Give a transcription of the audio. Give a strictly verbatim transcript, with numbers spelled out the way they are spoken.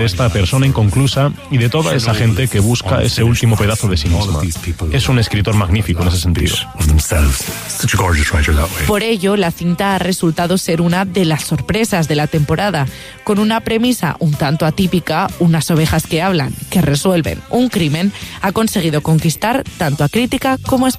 esta persona inconclusa y de toda esa gente que busca ese último pedazo de sí misma. Es un escritor magnífico en ese sentido. Por ello, la cinta ha resultado ser una de las sorpresas de la temporada, con una premisa un tanto atípica. Unas ovejas que hablan, que resuelven un crimen, ha conseguido conquistar tanto a crítica como a espectadores.